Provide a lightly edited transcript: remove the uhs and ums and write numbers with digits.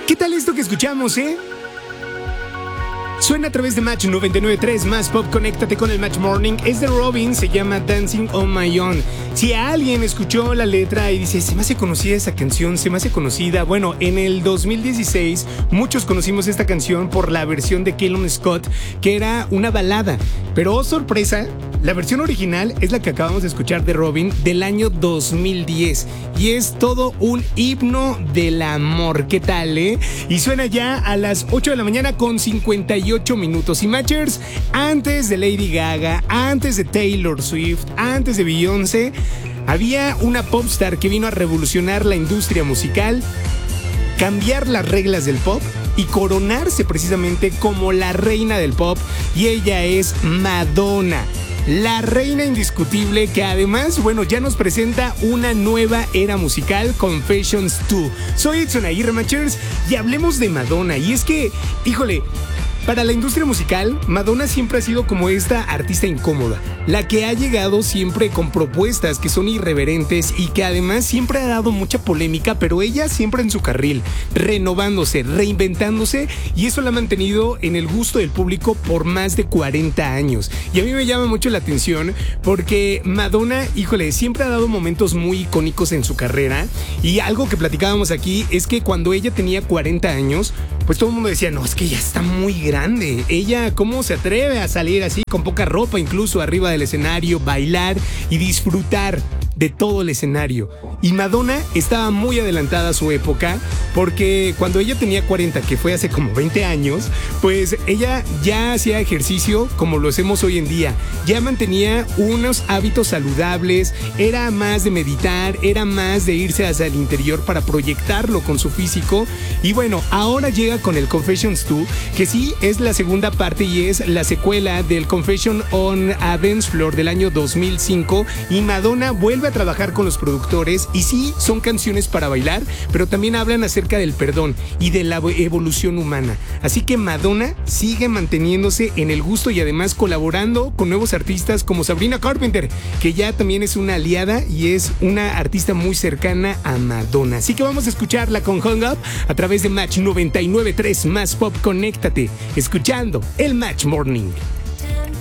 ¿Qué tal esto que escuchamos, Suena a través de Match 99.3 Más Pop. Conéctate con el Match Morning. Es de Robin, se llama Dancing on My Own. Si alguien escuchó la letra y dice, se me hace conocida esa canción, se me hace conocida. Bueno, en el 2016 muchos conocimos esta canción por la versión de Callum Scott, que era una balada. Pero, oh sorpresa, la versión original es la que acabamos de escuchar de Robin del año 2010. Y es todo un himno del amor. ¿Qué tal, Y suena ya a las 8 de la mañana con 58 minutos. Y Matchers, antes de Lady Gaga, antes de Taylor Swift, antes de Beyoncé, había una popstar que vino a revolucionar la industria musical, cambiar las reglas del pop y coronarse precisamente como la reina del pop. Y ella es Madonna. La reina indiscutible que además, ya nos presenta una nueva era musical, Confessions 2. Soy Edson Aguirre, Matchers, y hablemos de Madonna. Y es que, híjole, para la industria musical, Madonna siempre ha sido como esta artista incómoda, la que ha llegado siempre con propuestas que son irreverentes y que además siempre ha dado mucha polémica, pero ella siempre en su carril, renovándose, reinventándose, y eso la ha mantenido en el gusto del público por más de 40 años. Y a mí me llama mucho la atención porque Madonna, híjole, siempre ha dado momentos muy icónicos en su carrera, y algo que platicábamos aquí es que cuando ella tenía 40 años, pues todo el mundo decía, no, es que ya está muy grande. Ella, ¿cómo se atreve a salir así con poca ropa, incluso arriba del escenario, bailar y disfrutar de todo el escenario? Y Madonna estaba muy adelantada a su época, porque cuando ella tenía 40, que fue hace como 20 años, pues ella ya hacía ejercicio como lo hacemos hoy en día. Ya mantenía unos hábitos saludables, era más de meditar, era más de irse hacia el interior para proyectarlo con su físico. Y bueno, ahora llega con el Confessions 2, que sí es la segunda parte y es la secuela del Confession on a Dance Floor del año 2005, y Madonna vuelve a trabajar con los productores, y sí, son canciones para bailar, pero también hablan acerca del perdón y de la evolución humana. Así que Madonna sigue manteniéndose en el gusto y además colaborando con nuevos artistas como Sabrina Carpenter, que ya también es una aliada y es una artista muy cercana a Madonna. Así que vamos a escucharla con Hung Up a través de Match 99.3 Más Pop. Conéctate, escuchando el Match Morning.